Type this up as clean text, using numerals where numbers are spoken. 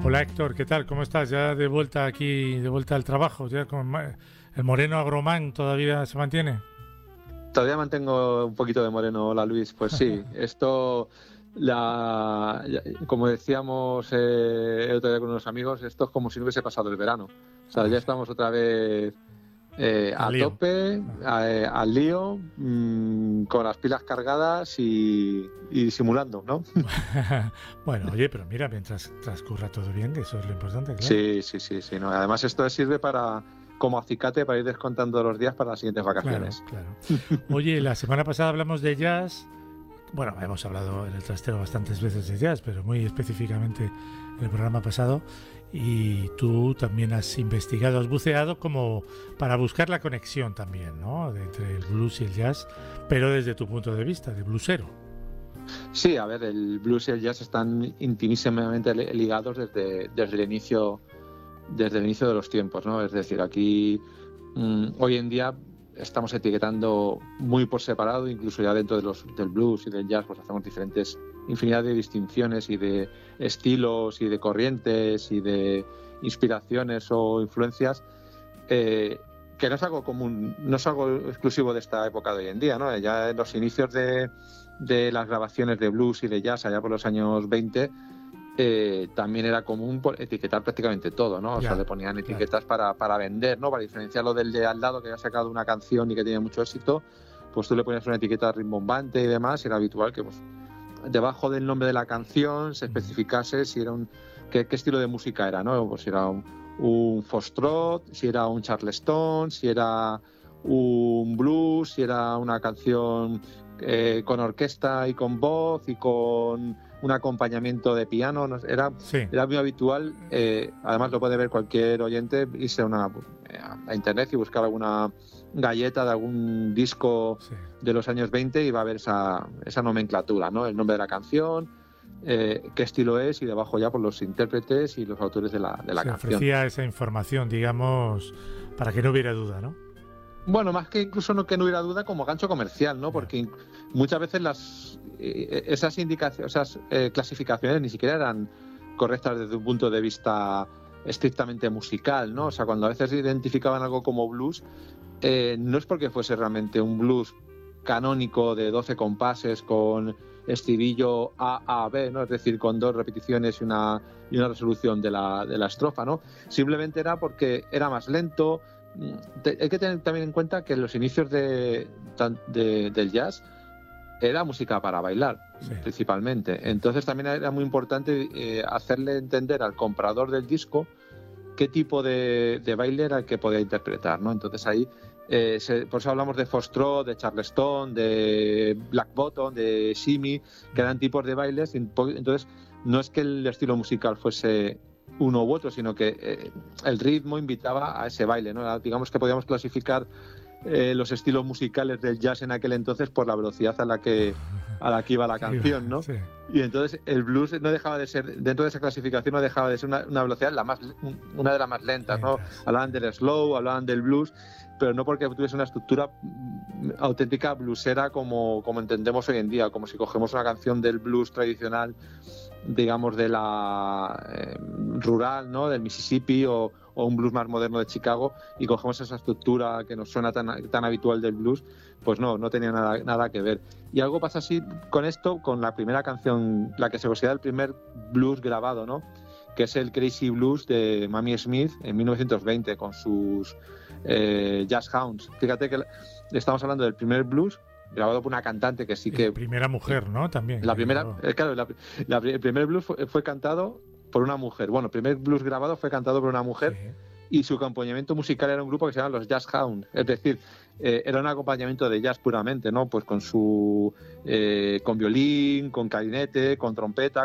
Hola Héctor, ¿qué tal? ¿Cómo estás? Ya de vuelta aquí, de vuelta al trabajo, ya con el moreno agromán todavía se mantiene. Todavía mantengo un poquito de moreno, hola Luis. Pues sí, esto, como decíamos el otro día con unos amigos, esto es como si no hubiese pasado el verano. O sea, ya estamos otra vez Al a lío. tope, al lío, con las pilas cargadas y simulando, ¿no? Bueno, oye, pero mira, mientras transcurra todo bien, que eso es lo importante, claro. Sí, sí, sí, sí. No. Además, esto sirve como acicate para ir descontando los días para las siguientes Claro, vacaciones. claro. Oye, la semana pasada hablamos de jazz. Bueno, hemos hablado en el trastero bastantes veces de jazz, pero muy específicamente en el programa pasado. Y tú también has investigado, has buceado como para buscar la conexión también, ¿no? Entre el blues y el jazz, pero desde tu punto de vista, de bluesero. Sí, a ver, el blues y el jazz están intimísimamente ligados desde el inicio de los tiempos, ¿no? Es decir, aquí hoy en día estamos etiquetando muy por separado, incluso ya dentro del blues y del jazz, pues hacemos infinidad de distinciones y de estilos y de corrientes y de inspiraciones o influencias, que no es algo común, no es algo exclusivo de esta época de hoy en día, ¿no? Ya en los inicios de las grabaciones de blues y de jazz allá por los años 20, también era común etiquetar prácticamente todo, ¿no? O sea, Ya, le ponían claro. etiquetas para vender, ¿no? Para diferenciarlo del de al lado que había sacado una canción y que tenía mucho éxito, pues tú le ponías una etiqueta rimbombante y demás, y era habitual que pues debajo del nombre de la canción se especificase si era qué estilo de música era, ¿no? Pues si era un foxtrot, si era un charleston, si era un blues, si era una canción con orquesta y con voz y con un acompañamiento de piano, no sé, Sí, era muy habitual, además lo puede ver cualquier oyente, irse a internet y buscar alguna galleta de algún disco sí. de los años 20 y va a ver esa nomenclatura, ¿no? El nombre de la canción, qué estilo es y debajo ya por los intérpretes y los autores de la Se canción. ofrecía esa información, digamos, para que no hubiera duda, ¿no? Bueno, más que incluso que no hubiera duda como gancho comercial, ¿no? Ya. Porque muchas veces esas indicaciones, esas clasificaciones ni siquiera eran correctas desde un punto de vista estrictamente musical, ¿no? O sea, cuando a veces identificaban algo como blues, no es porque fuese realmente un blues canónico de 12 compases con estribillo A-A-B, ¿no? Es decir, con dos repeticiones y una resolución de la estrofa, ¿no? Simplemente era porque era más lento. Hay que tener también en cuenta que en los inicios del jazz era música para bailar, Sí. principalmente. Entonces también era muy importante hacerle entender al comprador del disco qué tipo de baile era el que podía interpretar, ¿no? Entonces ahí, por eso hablamos de foxtrot, de charleston, de black bottom, de shimmy, que eran tipos de bailes. Entonces no es que el estilo musical fuese uno u otro, sino que el ritmo invitaba a ese baile, ¿no? Digamos que podíamos clasificar los estilos musicales del jazz en aquel entonces por la velocidad a la que iba la Que iba, canción, ¿no? sí. Y entonces el blues no dejaba de ser, dentro de esa clasificación, no dejaba de ser una velocidad una de las más lentas, ¿no? Lentas. Hablaban del slow, hablaban del blues, pero no porque tuviese una estructura auténtica bluesera como entendemos hoy en día, como si cogemos una canción del blues tradicional, digamos, de la rural, ¿no? Del Mississippi o un blues más moderno de Chicago y cogemos esa estructura que nos suena tan habitual del blues, pues no tenía nada que ver. Y algo pasa así con esto, con la primera canción, la que se considera el primer blues grabado, ¿no? Que es el Crazy Blues de Mamie Smith en 1920 con sus Jazz Hounds. Fíjate que estamos hablando del primer blues grabado por una cantante que sí Y que... primera mujer, ¿no? También. La Que primera, grabó. claro, el primer blues fue cantado por una mujer. Bueno, el primer blues grabado fue cantado por una Sí. mujer y su acompañamiento musical era un grupo que se llama los Jazz Hounds. Es decir, era un acompañamiento de jazz puramente, ¿no? Pues con violín, con clarinete, con trompeta,